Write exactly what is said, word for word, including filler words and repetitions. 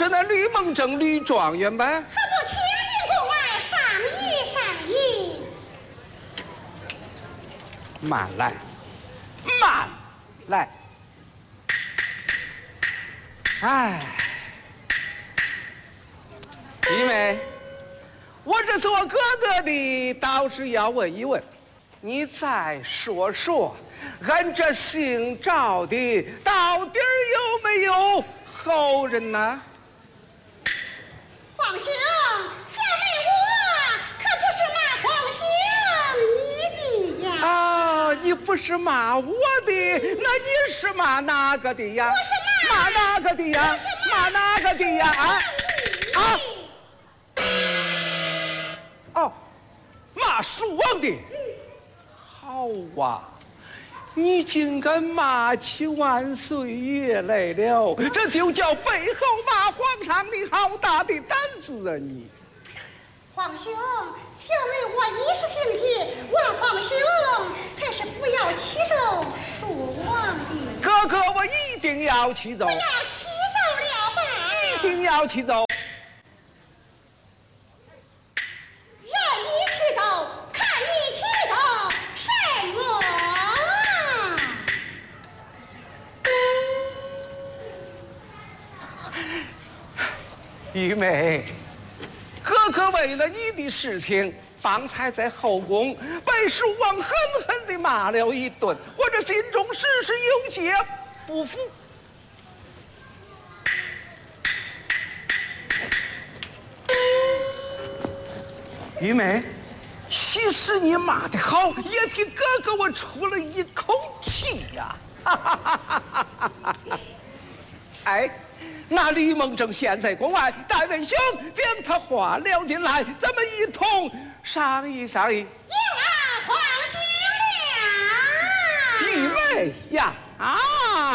就是那吕蒙正吕状元呗？ 何不请进宫外商议商议？ 慢来，慢来。哎，弟妹，我这做哥哥的倒是要问一问，你再说说，俺这姓赵的到底有没有后人呢？ 皇兄，小妹我可不是骂皇兄你的呀。 啊，你不是骂我的，那你是骂哪个的呀？ 我是骂哪个的呀？骂哪个的呀？啊啊！哦，骂蜀王的。好啊，你竟敢骂起万岁爷来了，这就叫背后骂皇上，你好大的胆子啊你！ 皇兄，小妹我一时兴起，望皇兄还是不要启奏蜀王的。 哥哥，我一定要启奏， 不要启奏了吧？ 一定要启奏。 让你启奏，看你启奏什么？ 玉梅，哥哥为了你的事情，方才在后宫被蜀王狠狠地骂了一顿，我这心中时时有些不服。玉梅，其实你骂得好，也替哥哥我出了一口气呀！哎，那吕蒙正现在宫外，戴文兄将他唤了进来，咱们一同商议商议。 应啊，皇兄了。 玉梅呀，啊！